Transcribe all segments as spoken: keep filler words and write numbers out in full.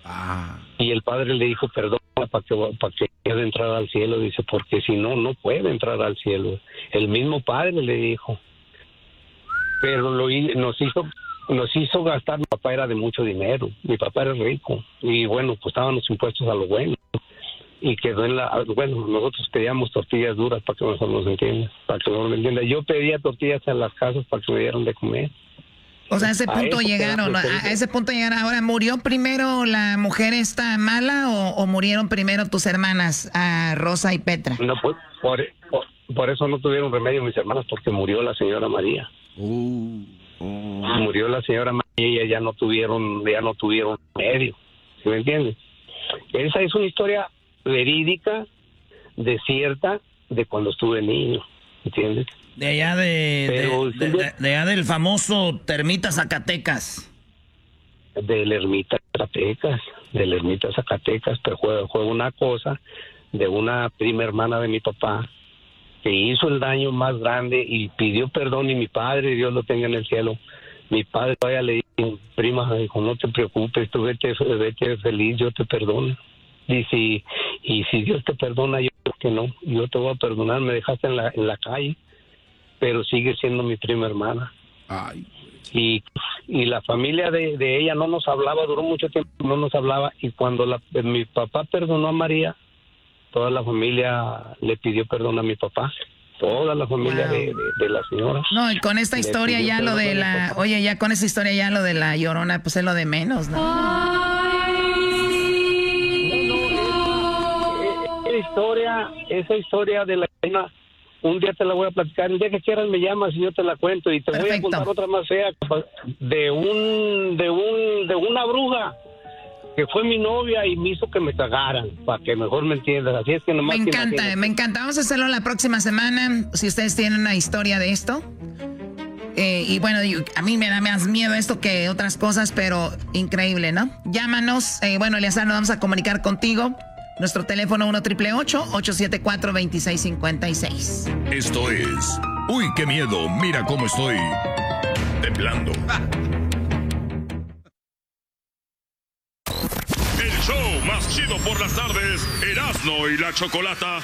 Ah. Y el padre le dijo, perdona, para que, para que pueda entrar al cielo. Dice, porque si no, no puede entrar al cielo. El mismo padre le dijo. Pero lo, nos hizo nos hizo gastar. Mi papá era de mucho dinero. Mi papá era rico. Y bueno, pues estaban los impuestos a lo bueno. Y quedó en la... Bueno, nosotros pedíamos tortillas duras para que mejor nos entiendan. Para que mejor me entiendan. Yo pedía tortillas en las casas para que me dieran de comer. O sea, a ese punto a llegaron, a, a ese punto llegaron. Ahora, ¿murió primero la mujer esta mala o, o murieron primero tus hermanas, a Rosa y Petra? No, pues, por, por, por eso no tuvieron remedio mis hermanas, porque murió la señora María. Uh, uh. Murió la señora María y ellas ya no tuvieron, ya no tuvieron remedio. ¿Sí me entiendes? Esa es una historia verídica, de cierta, de cuando estuve niño. ¿Entiendes? De allá de, Pero, de, de, de, de allá del famoso Termita Zacatecas. De la ermita Zacatecas, de la ermita Zacatecas, pero fue, fue una cosa de una prima hermana de mi papá que hizo el daño más grande y pidió perdón, y mi padre, Dios lo tenga en el cielo, mi padre todavía le dijo, prima, dijo, no te preocupes, tú vete, vete feliz, yo te perdono. Y si, y si Dios te perdona, yo creo que no, yo te voy a perdonar, me dejaste en la, en la calle, pero sigue siendo mi prima hermana. Ay. Y, y la familia de, de ella no nos hablaba, duró mucho tiempo, no nos hablaba, y cuando la, mi papá perdonó a María, toda la familia le pidió perdón a mi papá, toda la familia wow. de, de, de la señora. No, y con esta historia ya lo de la, oye, ya con esta historia ya lo de la Llorona, pues es lo de menos, ¿no? Esa historia, esa historia de la Llorona, un día te la voy a platicar, el día que quieras me llamas y yo te la cuento, y te Perfecto. voy a contar otra más fea de un de un de una bruja que fue mi novia y me hizo que me cagaran, para que mejor me entiendas. Así es que nomás me encanta, me encanta. Vamos a hacerlo la próxima semana, si ustedes tienen una historia de esto. Eh, y bueno, a mí me da más miedo esto que otras cosas, pero increíble, ¿no? Llámanos, eh, bueno, Eleazar, nos vamos a comunicar contigo. Nuestro teléfono uno triple ocho ocho siete cuatro dos seis cinco seis. Esto es... ¡Uy, qué miedo! Mira cómo estoy temblando. El show más chido por las tardes, Erasmo y la Chocolata.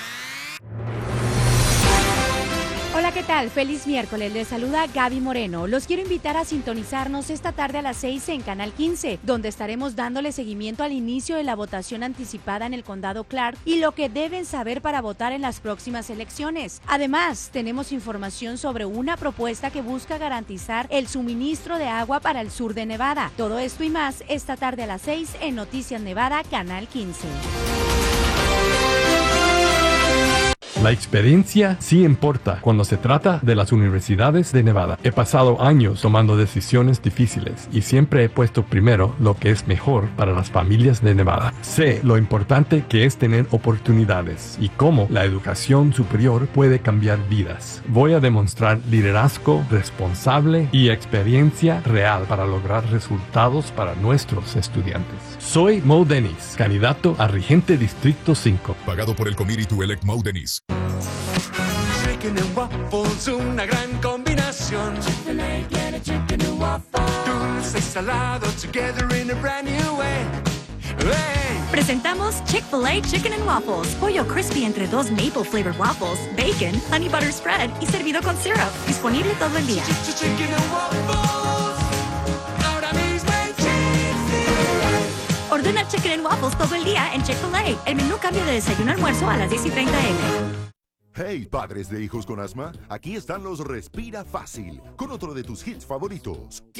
Hola, ¿qué tal? Feliz miércoles, les saluda Gaby Moreno. Los quiero invitar a sintonizarnos esta tarde a las seis en Canal quince, donde estaremos dándole seguimiento al inicio de la votación anticipada en el condado Clark y lo que deben saber para votar en las próximas elecciones. Además, tenemos información sobre una propuesta que busca garantizar el suministro de agua para el sur de Nevada. Todo esto y más esta tarde a las seis en Noticias Nevada, Canal quince. La experiencia sí importa cuando se trata de las universidades de Nevada. He pasado años tomando decisiones difíciles y siempre he puesto primero lo que es mejor para las familias de Nevada. Sé lo importante que es tener oportunidades y cómo la educación superior puede cambiar vidas. Voy a demostrar liderazgo responsable y experiencia real para lograr resultados para nuestros estudiantes. Soy Mo Dennis, candidato a regente Distrito cinco. Pagado por el Committee to Elect Mo Dennis. Chicken and waffles, una gran combinación. Chick-fil-A, get a chicken and waffle. Dulce y salado together in a brand new way. Hey. Presentamos Chick-fil-A Chicken and Waffles. Pollo crispy entre dos maple flavored waffles, bacon, honey butter spread y servido con syrup. Disponible todo el día. Chicken and waffles. Ahora mismo en Chick-fil-A. Ordena Chicken and Waffles todo el día en Chick-fil-A. El menú cambia de desayuno a almuerzo a las diez y treinta eme. Hey, padres de hijos con asma, aquí están los Respira Fácil, con otro de tus hits favoritos.